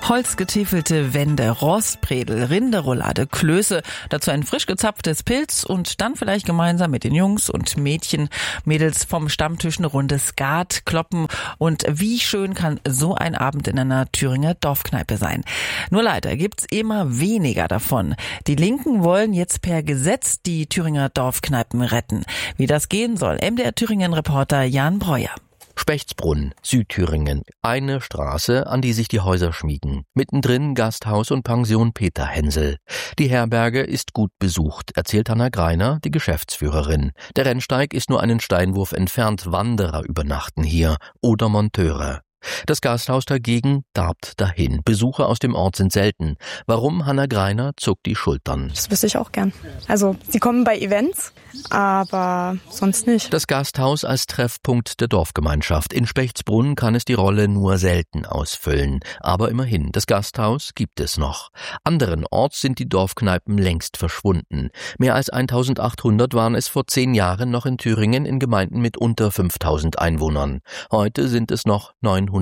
Holzgetiefelte Wände, Rostbredel, Rinderroulade, Klöße, dazu ein frisch gezapftes Pilz und dann vielleicht gemeinsam mit den Jungs und Mädels vom Stammtisch eine Runde Skat kloppen. Und wie schön kann so ein Abend in einer Thüringer Dorfkneipe sein. Nur leider gibt's immer weniger davon. Die Linken wollen jetzt per Gesetz die Thüringer Dorfkneipen retten. Wie das gehen soll, MDR-Thüringen-Reporter Jan Breuer. Spechtsbrunn, Südthüringen. Eine Straße, an die sich die Häuser schmiegen. Mittendrin Gasthaus und Pension Peter Hensel. Die Herberge ist gut besucht, erzählt Hanna Greiner, die Geschäftsführerin. Der Rennsteig ist nur einen Steinwurf entfernt. Wanderer übernachten hier oder Monteure. Das Gasthaus dagegen darbt dahin. Besucher aus dem Ort sind selten. Warum? Hanna Greiner zuckt die Schultern. Das wüsste ich auch gern. Also, sie kommen bei Events, aber sonst nicht. Das Gasthaus als Treffpunkt der Dorfgemeinschaft. In Spechtsbrunn kann es die Rolle nur selten ausfüllen. Aber immerhin, das Gasthaus gibt es noch. Anderenorts sind die Dorfkneipen längst verschwunden. Mehr als 1800 waren es vor 10 Jahren noch in Thüringen in Gemeinden mit unter 5000 Einwohnern. Heute sind es noch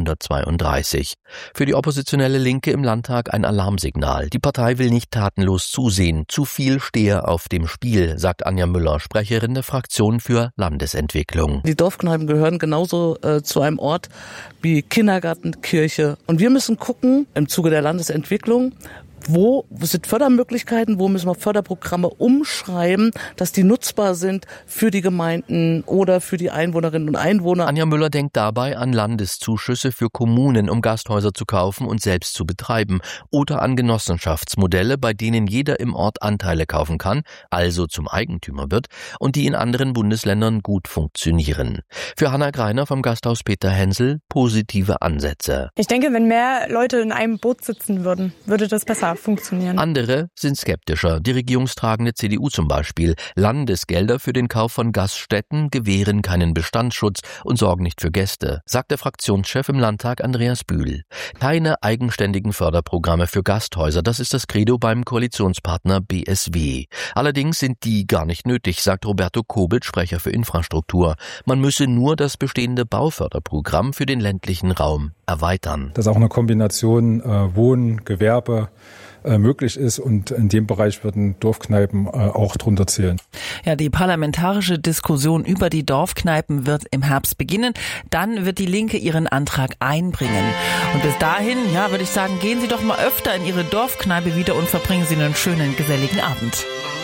932. Für die oppositionelle Linke im Landtag ein Alarmsignal. Die Partei will nicht tatenlos zusehen. Zu viel stehe auf dem Spiel, sagt Anja Müller, Sprecherin der Fraktion für Landesentwicklung. Die Dorfkneipen gehören genauso zu einem Ort wie Kindergarten, Kirche. Und wir müssen gucken, im Zuge der Landesentwicklung, wo sind Fördermöglichkeiten, wo müssen wir Förderprogramme umschreiben, dass die nutzbar sind für die Gemeinden oder für die Einwohnerinnen und Einwohner. Anja Müller denkt dabei an Landeszuschüsse für Kommunen, um Gasthäuser zu kaufen und selbst zu betreiben, oder an Genossenschaftsmodelle, bei denen jeder im Ort Anteile kaufen kann, also zum Eigentümer wird, und die in anderen Bundesländern gut funktionieren. Für Hanna Greiner vom Gasthaus Peter Hensel positive Ansätze. Ich denke, wenn mehr Leute in einem Boot sitzen würden, würde das besser funktionieren. Andere sind skeptischer. Die regierungstragende CDU zum Beispiel. Landesgelder für den Kauf von Gaststätten gewähren keinen Bestandsschutz und sorgen nicht für Gäste, sagt der Fraktionschef im Landtag Andreas Bühl. Keine eigenständigen Förderprogramme für Gasthäuser, das ist das Credo beim Koalitionspartner BSW. Allerdings sind die gar nicht nötig, sagt Roberto Kobelt, Sprecher für Infrastruktur. Man müsse nur das bestehende Bauförderprogramm für den ländlichen Raum erweitern. Dass auch eine Kombination Wohnen, Gewerbe möglich ist, und in dem Bereich würden Dorfkneipen auch drunter zählen. Ja, die parlamentarische Diskussion über die Dorfkneipen wird im Herbst beginnen. Dann wird die Linke ihren Antrag einbringen. Und bis dahin, ja, würde ich sagen, gehen Sie doch mal öfter in Ihre Dorfkneipe wieder und verbringen Sie einen schönen, geselligen Abend.